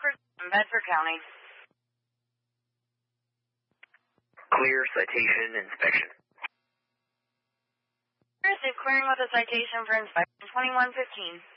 Rockford, Bedford County. Clear citation inspection. Received clearing with a citation for inspection 2115.